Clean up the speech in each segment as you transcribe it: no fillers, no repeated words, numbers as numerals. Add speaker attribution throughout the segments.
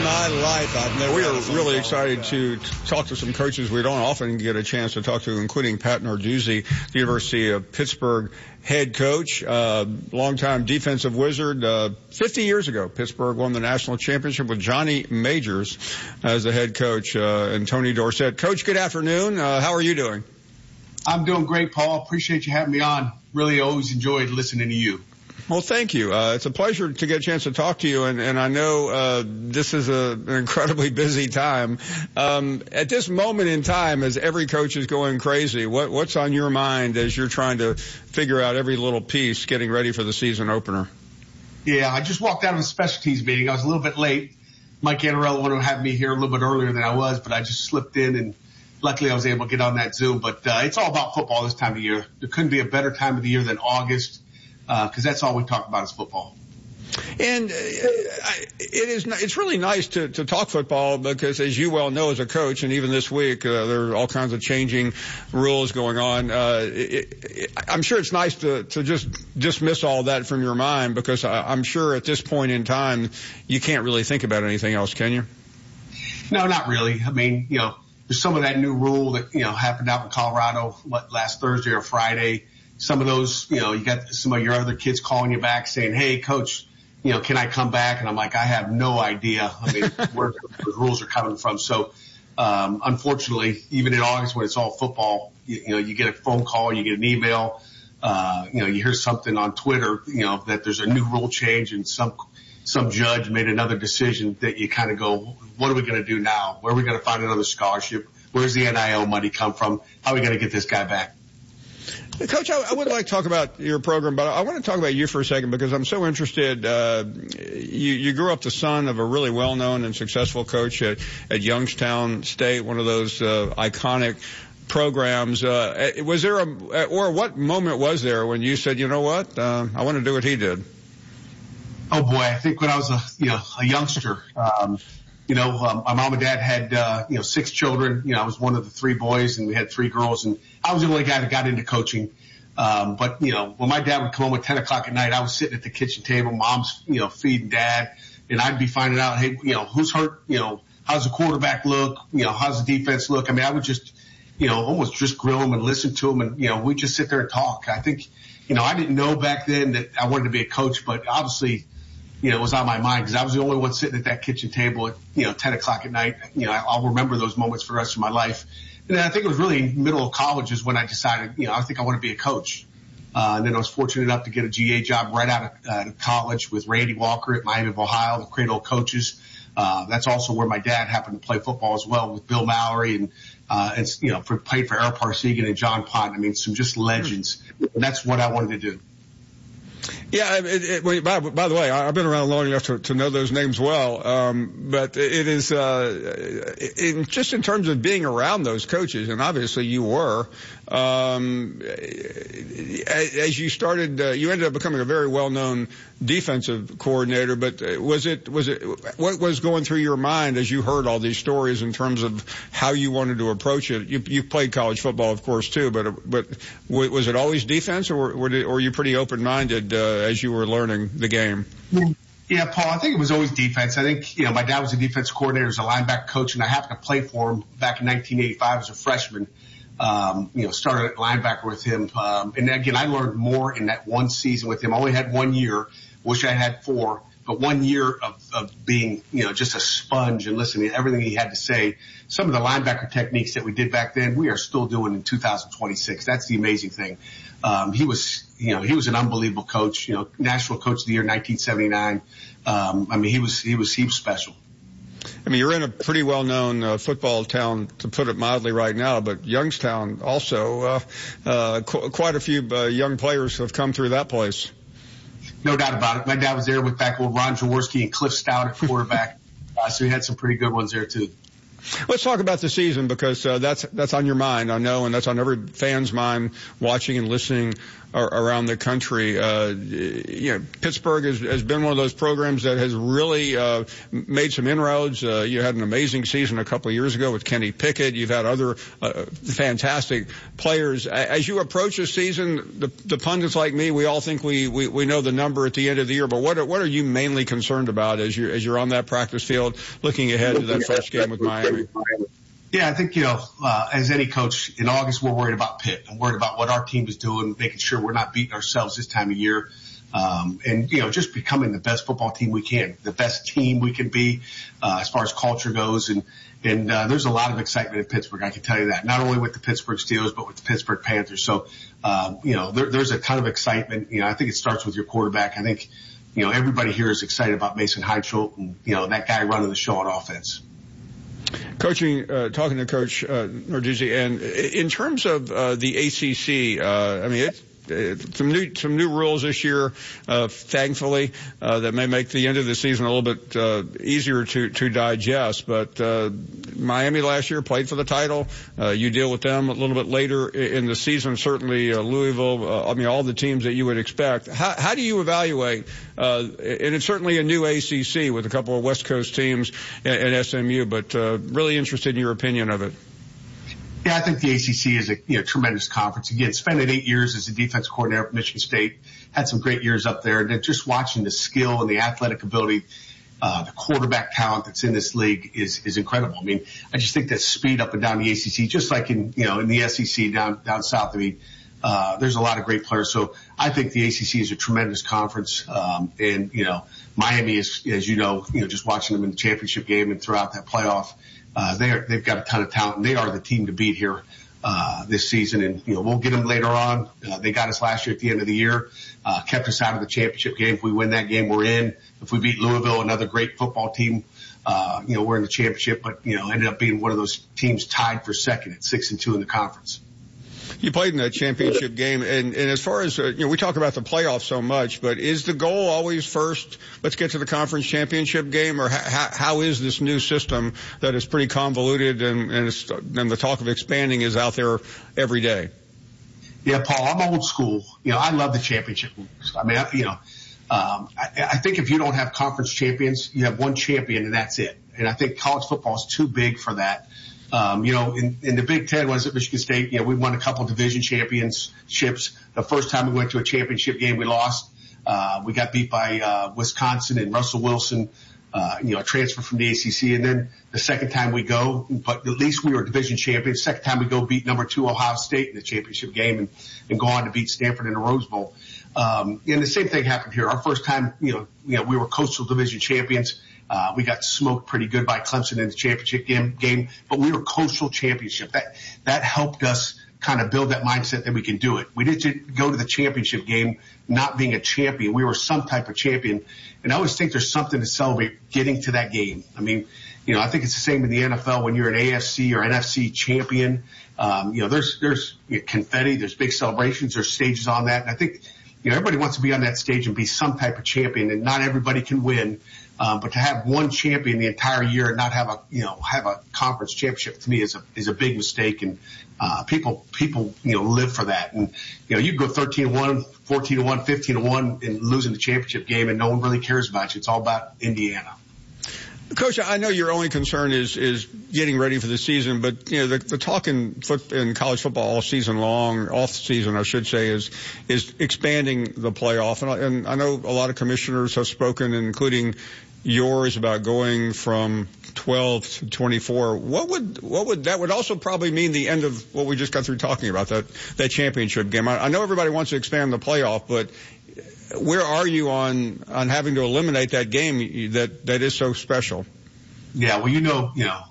Speaker 1: my life, I've never.
Speaker 2: We are really excited to talk to some coaches we don't often get a chance to talk to, including Pat Narduzzi, the University of Pittsburgh head coach, longtime defensive wizard. 50 years ago, Pittsburgh won the national championship with Johnny Majors as the head coach, and Tony Dorsett. Coach, good afternoon. How are you doing?
Speaker 3: I'm doing great, Paul. Appreciate you having me on. Really always enjoyed listening to you.
Speaker 2: Well, thank you. It's a pleasure to get a chance to talk to you, and I know this is an incredibly busy time. At this moment in time, as every coach is going crazy, what's on your mind as you're trying to figure out every little piece getting ready for the season opener?
Speaker 3: Yeah, I just walked out of a special teams meeting. I was a little bit late. Mike Annarella wanted to have me here a little bit earlier than I was, but I just slipped in, and luckily I was able to get on that Zoom. But it's all about football this time of year. There couldn't be a better time of the year than August. Because that's all we talk about is football.
Speaker 2: And it's really nice to talk football because, as you well know as a coach, and even this week, there are all kinds of changing rules going on. I'm sure it's nice to just dismiss all that from your mind because I'm sure at this point in time, you can't really think about anything else, can you?
Speaker 3: No, not really. I mean, there's some of that new rule that, happened out in Colorado last Thursday or Friday. Some of those, you got some of your other kids calling you back saying, hey, coach, can I come back? And I'm like, I have no idea. I mean, where the rules are coming from. So, unfortunately, even in August when it's all football, you get a phone call, you get an email, you hear something on Twitter, that there's a new rule change and some judge made another decision that you kind of go, what are we going to do now? Where are we going to find another scholarship? Where's the NIL money come from? How are we going to get this guy back?
Speaker 2: Coach, I would like to talk about your program, but I want to talk about you for a second because I'm so interested. You grew up the son of a really well-known and successful coach at Youngstown State, one of those iconic programs. Was there or what moment was there when you said, you know what, I want to do what he did?
Speaker 3: Oh boy, I think when I was a youngster. My mom and dad had, 6 children. I was one of the 3 boys and we had 3 girls, and I was the only guy that got into coaching. But when my dad would come home at 10 o'clock at night, I was sitting at the kitchen table, mom's, feeding dad, and I'd be finding out, hey, who's hurt? How's the quarterback look? How's the defense look? I mean, I would just, almost just grill them and listen to them, and, we'd just sit there and talk. I think, I didn't know back then that I wanted to be a coach, but obviously, it was on my mind because I was the only one sitting at that kitchen table at, 10 o'clock at night. I'll remember those moments for the rest of my life. And then I think it was really middle of college is when I decided, I think I want to be a coach. And then I was fortunate enough to get a GA job right out of college with Randy Walker at Miami of Ohio, the Cradle Coaches. That's also where my dad happened to play football as well with Bill Mallory and played for Eric Parsegan and John Pond. I mean, some just legends. And that's what I wanted to do.
Speaker 2: Yeah, by the way, I've been around long enough to know those names well, but it is just in terms of being around those coaches, and obviously you were, as you started, you ended up becoming a very well-known defensive coordinator, but what was going through your mind as you heard all these stories in terms of how you wanted to approach it? You played college football, of course, too, but was it always defense, or were you pretty open-minded as you were learning the game?
Speaker 3: Yeah, Paul, I think it was always defense. I think, my dad was a defense coordinator, was a linebacker coach, and I happened to play for him back in 1985 as a freshman. Started at linebacker with him. And again, I learned more in that one season with him. I only had 1 year. Wish I had 4, but 1 year of being, just a sponge and listening to everything he had to say. Some of the linebacker techniques that we did back then, we are still doing in 2026. That's the amazing thing. He was an unbelievable coach, National Coach of the Year, 1979. He was special.
Speaker 2: I mean, you're in a pretty well-known football town, to put it mildly, right now, but Youngstown also, quite a few young players have come through that place.
Speaker 3: No doubt about it. My dad was there with back old Ron Jaworski and Cliff Stout at quarterback, so he had some pretty good ones there too.
Speaker 2: Let's talk about the season, because that's on your mind, I know, and that's on every fan's mind watching and listening around the country. Pittsburgh has been one of those programs that has really made some inroads. You had an amazing season a couple of years ago with Kenny Pickett. You've had other fantastic players. As you approach the season, the pundits like me, we all think we know the number at the end of the year. But what are you mainly concerned about as you're on that practice field, looking ahead to that first game with Miami?
Speaker 3: Yeah, I think, as any coach, in August, we're worried about Pitt. I'm worried about what our team is doing, making sure we're not beating ourselves this time of year. And just becoming the best football team we can, the best team we can be, as far as culture goes. And there's a lot of excitement in Pittsburgh. I can tell you that, not only with the Pittsburgh Steelers, but with the Pittsburgh Panthers. So, there's a ton of excitement. I think it starts with your quarterback. I think, everybody here is excited about Mason Heitschel and, that guy running the show on offense.
Speaker 2: Talking to Coach Narduzzi, and in terms of the ACC, some new rules this year, thankfully, that may make the end of the season a little bit easier to digest. But Miami last year played for the title. You deal with them a little bit later in the season. Certainly Louisville. All the teams that you would expect. How do you evaluate? And it's certainly a new ACC with a couple of West Coast teams and SMU. But really interested in your opinion of it.
Speaker 3: Yeah, I think the ACC is a tremendous conference. Again, spending 8 years as a defense coordinator at Michigan State, had some great years up there. And just watching the skill and the athletic ability, the quarterback talent that's in this league is incredible. I just think that speed up and down the ACC, just like in the SEC down south. There's a lot of great players. So I think the ACC is a tremendous conference. And Miami is, as just watching them in the championship game and throughout that playoff, they've got a ton of talent, and they are the team to beat here this season. And we'll get them later on. They got us last year at the end of the year, kept us out of the championship game. If we win that game, we're in. If we beat Louisville, another great football team, we're in the championship. But ended up being one of those teams tied for second at 6-2 in the conference.
Speaker 2: You played in that championship game, and as far as, we talk about the playoffs so much, but is the goal always first, let's get to the conference championship game, or how is this new system that is pretty convoluted and the talk of expanding is out there every day?
Speaker 3: Yeah, Paul, I'm old school. I love the championship. I think if you don't have conference champions, you have one champion and that's it. And I think college football is too big for that. In the Big Ten, was at Michigan State, we won a couple division championships. The first time we went to a championship game, we lost. We got beat by Wisconsin and Russell Wilson, a transfer from the ACC. And then the second time we go, but at least we were division champions. Second time we go, beat number 2 Ohio State in the championship game and go on to beat Stanford in the Rose Bowl. And the same thing happened here. Our first time, we were Coastal Division champions. We got smoked pretty good by Clemson in the championship game, but we were Coastal Championship. That helped us kind of build that mindset that we can do it. We didn't go to the championship game not being a champion. We were some type of champion. And I always think there's something to celebrate getting to that game. I think it's the same in the NFL when you're an AFC or NFC champion. There's confetti, there's big celebrations, there's stages on that. And I think, everybody wants to be on that stage and be some type of champion, and not everybody can win. But to have one champion the entire year and not have a conference championship, to me is a big mistake. And, people, live for that. And, you can go 13-1, 14-1, 15-1 and losing the championship game, and no one really cares about you. It's all about Indiana.
Speaker 2: Coach, I know your only concern is getting ready for the season, but the talk in college football all season long, off season I should say, is expanding the playoff. And I know a lot of commissioners have spoken, including yours, about going from 12 to 24. What would that would also probably mean the end of what we just got through talking about, that championship game. I know everybody wants to expand the playoff, but where are you on having to eliminate that game that is so special?
Speaker 3: Yeah, well,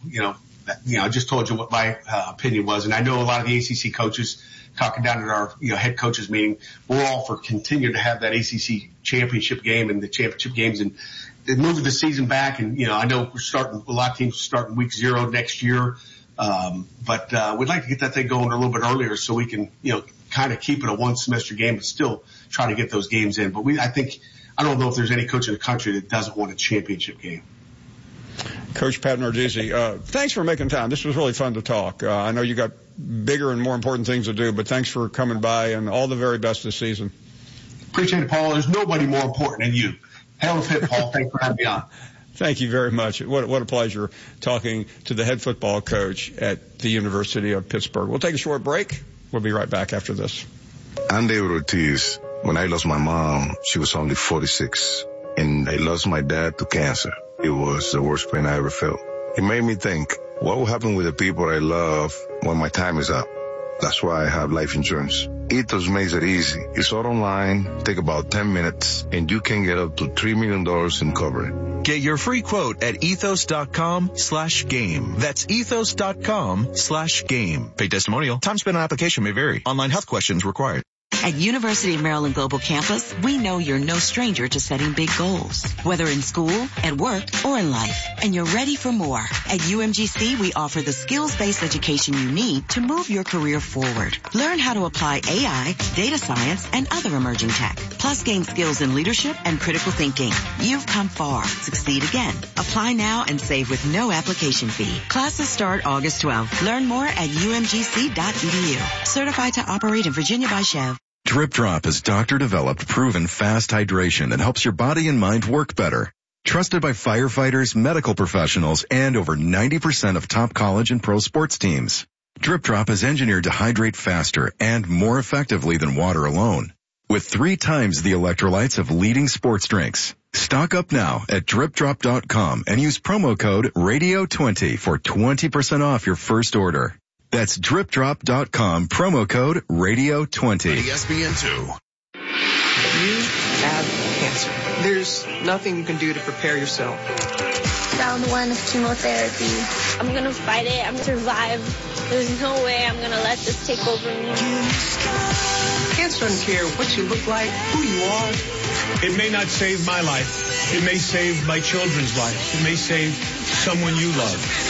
Speaker 3: I just told you what my opinion was, and I know a lot of the ACC coaches talking down at our head coaches meeting. We're all for continuing to have that ACC championship game and the championship games, and moving the season back. And I know a lot of teams starting week 0 next year, but we'd like to get that thing going a little bit earlier so we can kind of keep it a one semester game, but still try to get those games in. But I don't know if there's any coach in the country that doesn't want a championship game.
Speaker 2: Coach Pat Narduzzi, thanks for making time. This was really fun to talk. I know you got bigger and more important things to do, but thanks for coming by, and all the very best this season.
Speaker 3: Appreciate it, Paul. There's nobody more important than you. Hell of a fit, Paul. Thanks for having me on.
Speaker 2: Thank you very much. What a pleasure talking to the head football coach at the University of Pittsburgh. We'll take a short break. We'll be right back after this.
Speaker 1: I'm David Ortiz. When I lost my mom, she was only 46, and I lost my dad to cancer. It was the worst pain I ever felt. It made me think, what will happen with the people I love when my time is up? That's why I have life insurance. Ethos makes it easy. It's all online, take about 10 minutes, and you can get up to $3 million in coverage.
Speaker 4: Get your free quote at ethos.com/game. That's ethos.com/game. Paid testimonial. Time spent on application may vary. Online health questions required.
Speaker 5: At University of Maryland Global Campus, we know you're no stranger to setting big goals, whether in school, at work, or in life, and you're ready for more. At UMGC, we offer the skills-based education you need to move your career forward. Learn how to apply AI, data science, and other emerging tech, plus gain skills in leadership and critical thinking. You've come far. Succeed again. Apply now and save with no application fee. Classes start August 12th. Learn more at umgc.edu. Certified to operate in Virginia by Chev.
Speaker 6: Drip Drop is doctor-developed, proven fast hydration that helps your body and mind work better. Trusted by firefighters, medical professionals, and over 90% of top college and pro sports teams. Drip Drop is engineered to hydrate faster and more effectively than water alone, with 3 times the electrolytes of leading sports drinks. Stock up now at dripdrop.com and use promo code RADIO20 for 20% off your first order. That's dripdrop.com, promo code RADIO20.
Speaker 4: ESPN2.
Speaker 7: You have cancer. There's nothing you can do to prepare yourself.
Speaker 8: Round 1 of chemotherapy. I'm going to fight it. I'm going to survive. There's no way I'm going to let this take over me.
Speaker 7: Cancer doesn't care what you look like, who you are.
Speaker 9: It may not save my life. It may save my children's life. It may save someone you love.